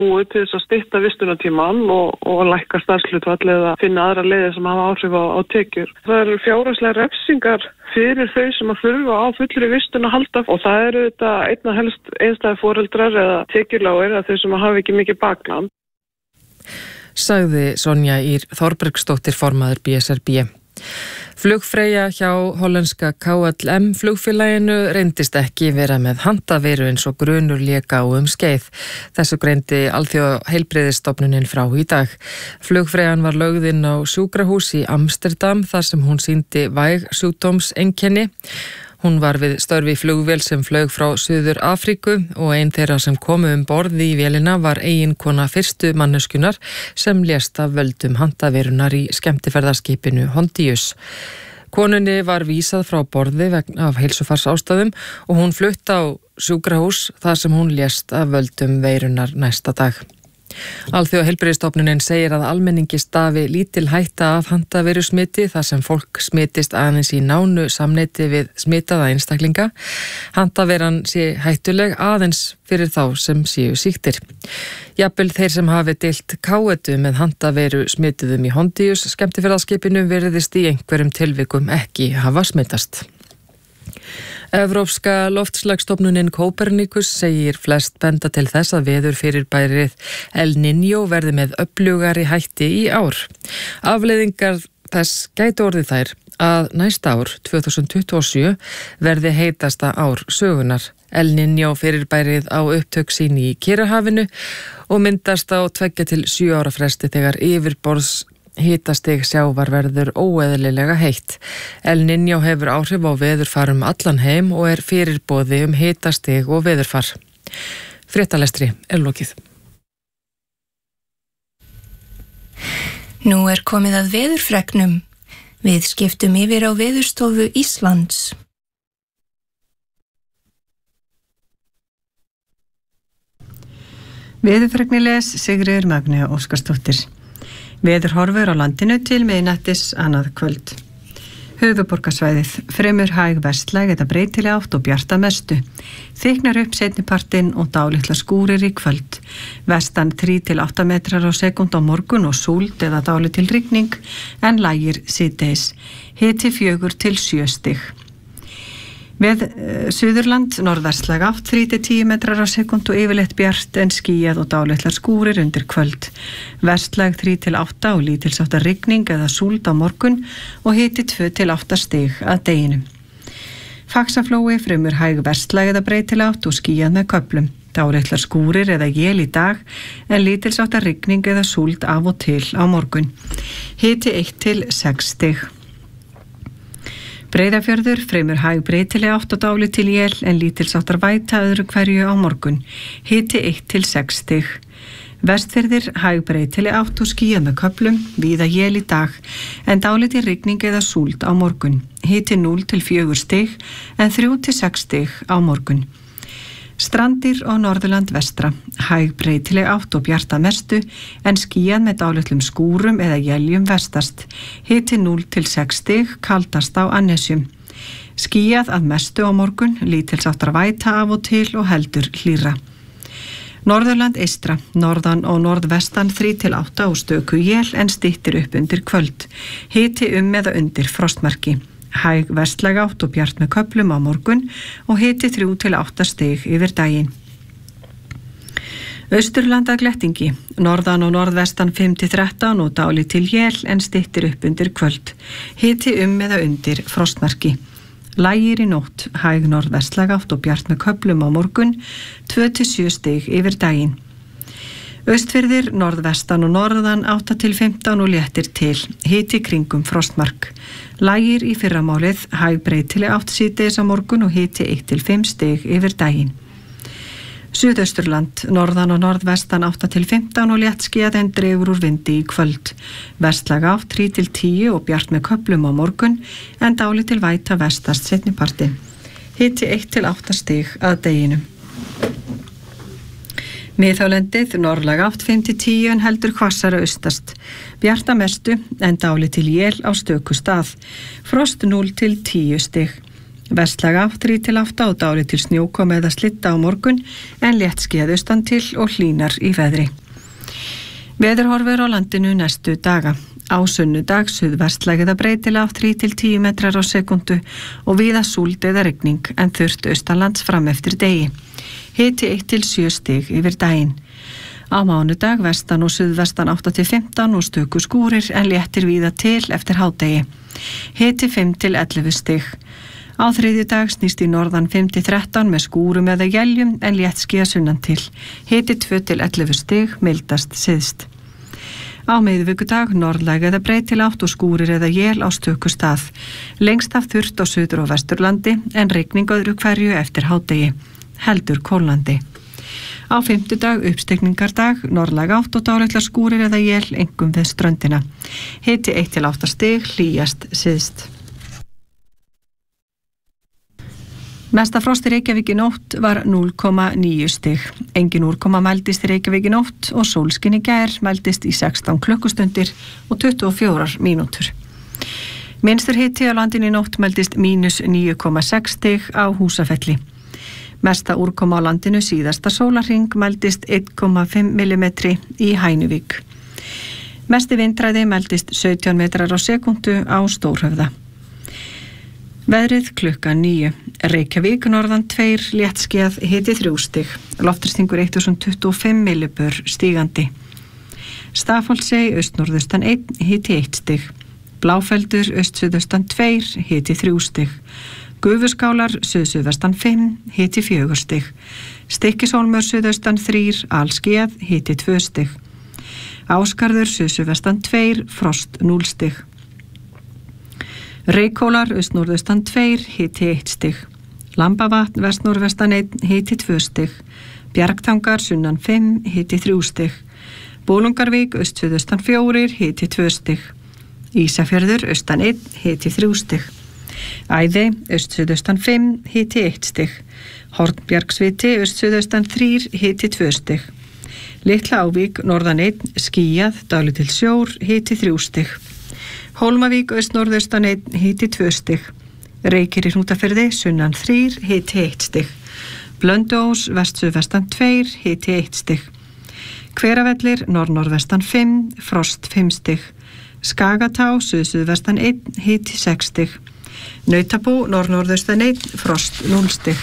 búið til þess að stytta vistunartímann og lækka starfshlutfall eða finna aðra leiðir sem hafa áhrif á tekjur. Það eru fjárhagslegar refsingar fyrir þau sem að þurfa á fullri vistun að halda og það eru þetta einna helst einstæðir foreldrar eða tekjulágir eða þau sem hafa ekki mikið bakland. Sagði Sonja Ýr Þorbergsdóttir formaður BSRB. Flugfreyja hjá hollenska KLM flugfélaginu reyndist ekki vera með handaveru eins og grunur lék á skeið. Þessu greindi Alþjóðaheilbrigðisstofnunin frá í dag. Flugfreyjan var lögð inn á sjúkrahús í Amsterdam þar sem hún sýndi væg sjúkdómseinkenni. Hún var við störfi flugvél sem flaug frá Suður Afríku og ein þeirra sem komu borð í vélina var eiginkona fyrstu manneskjunar sem lést af völdum handaverunar í skemmtiferðaskipinu Hondius. Konunni var vísað frá borði vegna af heilsufarsástæðum og hún flutt á sjúkrahús þar sem hún lést af völdum veirunar næsta dag. Alþjóðaheilbrigðisstofnunin segir að almenningi stafi lítil hætta af handaverusmiti þar sem fólk smitist aðeins í nánu samneyti við smitaða einstaklinga. Handaveran sé hættuleg aðeins fyrir þá sem séu sýktir. Jafnvel þeir sem hafi deilt káetu með handaveru smituðum í Hondius skemmtiferðaskipinu virðist í einhverjum tilvikum ekki hafa smitast. Evrópska loftslagsstofnunin Copernicus segir flest benda til þess að veðurfyrirbærið El Niño verði með öflugari hætti í ár. Afleiðingar þess gætu orðið þær að næsta ár, 2027, verði heitasta ár sögunar. El Niño fyrirbærið á upptök sín í Kyrrahafinu og myndast á 2 til 7 ára fresti þegar yfirborðs hitastig sjávar verður óeðlilega heitt. El Niño hefur áhrif á veðurfar allan heim og er fyrirboði hitastig og veðurfar. Fréttalestri er lokið. Nú er komið að veðurfregnum. Við skiptum yfir á Veðurstofu Íslands. Veðurfregnilegs Sigríður Magnea Óskarsdóttir. Veðurhorfur á landinu til miðnættis annað kvöld. Höfuðborgarsvæðið fremur hæg vestlæg eða breytileg átt og bjart að mestu. Þykknar upp seinnipartinn og dálitla skúrir í kvöld. Vestan 3 til 8 metrar á sekúnd á morgun og súld eða dálítil rigning en lægir síðdegis. Hiti 4 til 7 stig. Við Suðurland norðvestlæg átt 3 til 10 metrar á sekúnd og yfirleitt bjart en skýjað og dálitlar skúrir undir kvöld. Vestlæg 3 til 8 og lítilsháttar rigning eða súld á morgun og hiti 2 til 8 stig að deginu. Faxaflói fremur hæg vestlæg eða breytileg átt og skýjað með köflum. Dálitlar skúrir eða él í dag en lítilsháttar rigning eða súld af og til á morgun. Hiti 1 til 6 stig. Breiðafjörður fremur hæg breytileg átt og dálítil él en lítilsháttar væta öðru hverju á morgun. Hiti 1 til 6 stig. Vestfirðir hæg breytileg átt og skýjað með köflum, víða él í dag en dálítil rigning eða súld á morgun. Hiti 0 til 4 stig en 3 til 6 stig á morgun. Strandir og Norðurland vestra, hæg breytileg átt og bjart að mestu en skýjað með dálitlum skúrum eða éljum vestast. Hiti 0 til 6 stig, kaldast á Annesjum. Skýjað að mestu á morgun, lítilsháttar væta af og til og heldur hlýrra. Norðurland eystra, norðan og norðvestan 3 til 8 og stöku él en styttir upp undir kvöld. Hiti eða undir frostmarki. Hæg vestlæg átt og bjart með köflum á morgun og hiti 3 til 8 stig yfir daginn. Austurlanda glettingi, norðan og norðvestan 5 til 13 og dálítil él en styttir upp undir kvöld. Hiti eða undir frostmarki. Lægir í nótt, hæg norðvestlæg átt og bjart með köflum á morgun, 2 til 7 stig yfir daginn. Austfirðir, norðvestan og norðan 8 til 15 og léttir til, hiti kringum frostmark. Lægir í fyrramálið, hæg breytileg átt síðdegis á morgun og hiti 1 til 5 stig yfir daginn. Suðausturland, norðan og norðvestan 8 til 15 og léttskýjað en dregur úr vindi í kvöld. Vestlæg átt 3 til 10 og bjart með köflum á morgun en dálítil væta vestast seinniparti. Hiti 1 til 8 stig að deginum. Miðhálendið, norðlæg átt 5 til 10 en heldur hvassara austast. Bjart að mestu en dálítil él á stöku stað. Frost 0 til 10 stig. Vestlæg átt 3 til 8 og dálítil snjókoma eða slitta á morgun en léttskýjað austan til og hlýnar í veðri. Veðurhorfur á landinu næstu daga. Á sunnudag suðvestlæg eða breytileg átt 3 til 10 metrar á sekundu og víða súld eða rigning en þurrt austanlands fram eftir degi. Hiti 1 til 7 stig yfir daginn. Á mánudag vestan og suðvestan 8 til 15 og stöku skúrir en léttir víða til eftir hádegi. Hiti 5 til 11 stig. Á þriðjudag snýst í norðan 5 til 13 með skúrum eða éljum en léttskýjað sunnan til. Hiti 2 til 11 stig, mildast syðst. Á miðvikudag norðlæg eða breytileg átt og skúrir eða él á stöku stað. Lengst af þurrt á suður- og vesturlandi en rigning öðru hverju eftir hádegi. Heldur kólnandi. Á fimmtudag uppstigningardag, norðlæg átt og dálitlar skúrir eða él einkum við ströndina. Hiti 1 til 8 stig, hlýjast syðst. Mesta frost í Reykjavík í nótt var 0,9 stig. Engin úrkoma mældist í Reykjavík í nótt og sólskin í gær mældist í 16 klukkustundir og 24 mínútur. Minnstur hiti á landinu í nótt mældist -9,6 stig á Húsafelli. Mesta úrkoma á landinu síðasta sólarhring mældist 1,5 mm í Hænuvík. Mesti vindræði mældist 17 metrar á sekundu á Stórhöfða. Veðrið klukkan 9. Reykjavík norðan 2, léttskýjað, hiti 3 stig. Loftþrýstingur 1025 millibör stígandi. Stafholtsey austnorðaustan 1, hiti 1 stig. Bláfeldur austsuðaustan 2, hiti 3 stig. Gufuskálar suðsuðvestan 5, hiti 4 stig. Stykkishólmur suðaustan 3, alskýjað, hiti 2 stig. Ásgarður suðsuðvestan 2, frost 0 stig. Reykhólar austnorðaustan 2, hiti 1 stig. Lambavatn vestnorðvestan 1, hiti 2 stig. Bjargtangar sunnan 5, hiti 3 stig. Bolungarvík austsuðaustan 4, hiti 2 stig. Ísafjörður austan 1, hiti 3 stig. Æði austsuðaustan 5, hiti 1 stig. Hornbjargsviti austsuðaustan 3, hiti 2 stig. Litla Ávík norðan 1, skýjað, dálítill sjór, hiti 3 stig. Hólmavík austnorðaustan 1, hiti 2 stig. Reykir í Hrútafirði sunnan 3, hiti 1 stig. Blönduós vestsuðvestan 2, hiti 1 stig. Hveravellir norðnorðvestan 5, frost 5 stig. Skagatá suðsuðvestan 1, hiti 6 stig. Nautabú norðnorðaustan 1, frost 0 stig.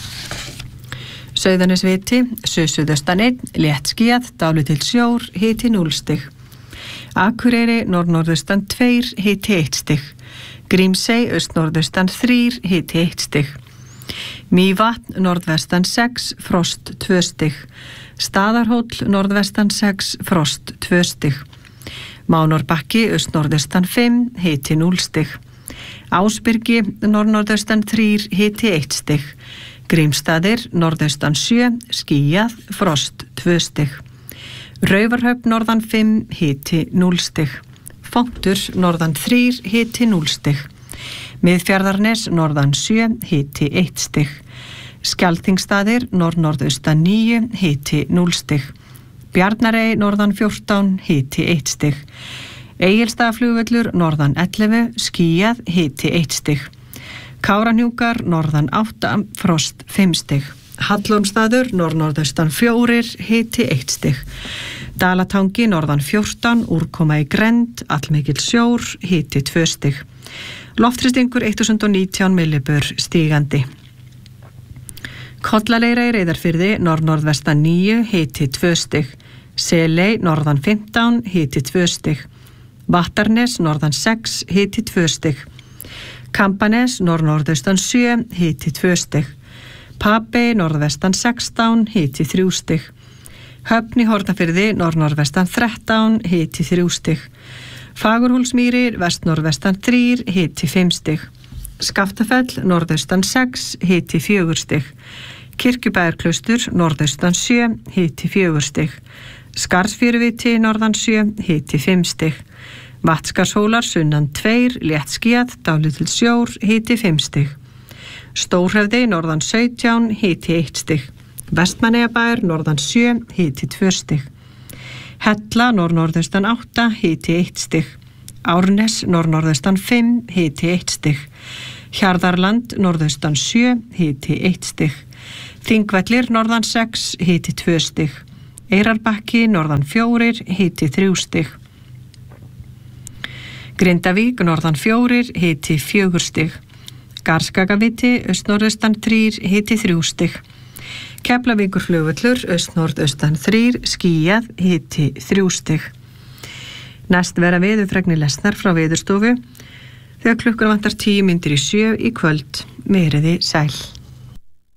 Sauðanesviti suðsuðaustan 1, léttskýjað, dálítill sjór, hiti 0 stig. Akureyri norðnorðaustan 2, hiti 1 stig. Grímsey austnorðaustan 3, hiti 1 stig. Mývatn norðvestan 6, frost 2 stig. Staðarhóll norðvestan 6, frost 2 stig. Mánorbakki austnorðaustan 5, hiti 0 stig. Ásbyrgi norðnorðaustan 3, hiti 1 stig. Grímstaðir norðaustan 7, skýjað, frost 2 stig. Raufarhöfn norðan 5, hiti 0 stig. Fontur norðan 3, hiti 0 stig. Miðfjarðarnes norðan 7, hiti 1 stig. Skjaldþingsstaðir norðnorðaustan 9, hiti 0 stig. Bjarnarey norðan 14, hiti 1 stig. Egilsstaðaflugvöllur norðan 11, skýjað, hiti 1 stig. Kárahnjúkar norðan 8, frost 5 stig. Hallormsstaður norðnorðaustan 4, hiti 1 stig. Dalatangi norðan 14, úrkoma í Grend, allmikill sjór, hiti 2 stig. Loftþrýstingur 1019 millibör stígandi. Kollaleira í Reyðarfirði norðnorðvestan 9, hiti 2 stig. Seley norðan 15, hiti 2 stig. Vattarnes norðan 6, hiti 2 stig. Kampanes norðnorðaustan 7, hiti 2 stig. Papey norðvestan 16, hiti 3 stig. Höfn í Hornafirði norðnorðvestan 13, hiti 3 stig. Fagurhólsmýri vestnorðvestan 3, hiti 5 stig. Skaftafell norðaustan 6, hiti 4 stig. Kirkjubæjarklaustur norðaustan 7, hiti 4 stig. Skarðsfjöruviti norðan 7, hiti 5 stig. Vatnskarshólar sunnan 2, léttskýjað, dálítill sjór, hiti 5 stig. Stórhöfði norðan 17, hiti 1 stig. Vestmannaeyjabær norðan 7, hiti 2 stig. Hella norðnorðaustan 8, hiti 1 stig. Árnes norðnorðaustan 5, hiti 1 stig. Hjarðarland norðaustan 7, hiti 1 stig. Þingvellir norðan 6, hiti 2 stig. Eyrarbakki norðan 4, hiti 3 stig. Grindavík norðan 4, hiti 4 stig. Garðskagaviti austnorðaustan 3, hiti 3 stig. Keflavíkurflugvöllur austnorðaustan 3, skýjað, hiti 3 stig. Næst vera veðurfregnir lesnar frá Veðurstofu þegar klukkan vantar 10 mínútur í 7 í kvöld. Veriði sæl.